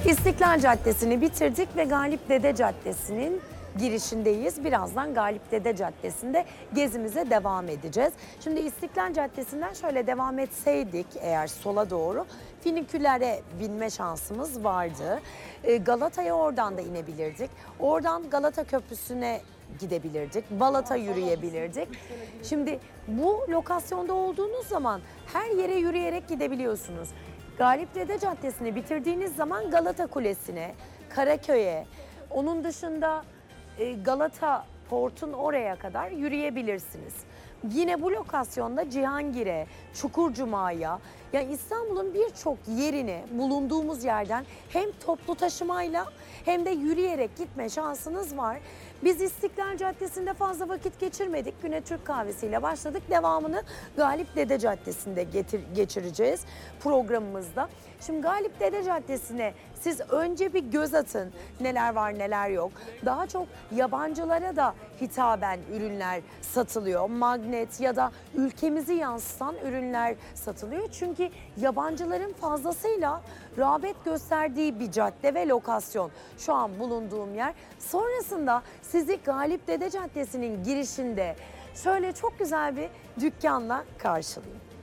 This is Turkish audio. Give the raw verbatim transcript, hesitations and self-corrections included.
İstiklal Caddesi'ni bitirdik ve Galip Dede Caddesi'nin girişindeyiz. Birazdan Galip Dede Caddesi'nde gezimize devam edeceğiz. Şimdi İstiklal Caddesi'nden şöyle devam etseydik eğer sola doğru finiküllere binme şansımız vardı. Galata'ya oradan da inebilirdik. Oradan Galata Köprüsü'ne gidebilirdik. Balat'a yürüyebilirdik. Şimdi bu lokasyonda olduğunuz zaman her yere yürüyerek gidebiliyorsunuz. Galip Dede Caddesi'ni bitirdiğiniz zaman Galata Kulesi'ne, Karaköy'e, onun dışında Galata Port'un oraya kadar yürüyebilirsiniz. Yine bu lokasyonda Cihangir'e, Çukurcuma'ya, yani İstanbul'un birçok yerine bulunduğumuz yerden hem toplu taşımayla hem de yürüyerek gitme şansınız var. Biz İstiklal Caddesi'nde fazla vakit geçirmedik. Güne Türk kahvesiyle başladık. Devamını Galip Dede Caddesi'nde getir, geçireceğiz programımızda. Şimdi Galip Dede Caddesi'ne siz önce bir göz atın. Neler var neler yok. Daha çok yabancılara da hitaben ürünler satılıyor. Magnet ya da ülkemizi yansıtan ürünler satılıyor. Çünkü yabancıların fazlasıyla rağbet gösterdiği bir cadde ve lokasyon. Şu an bulunduğum yer. Sonrasında sizi Galip Dede Caddesi'nin girişinde şöyle çok güzel bir dükkanla karşılayayım.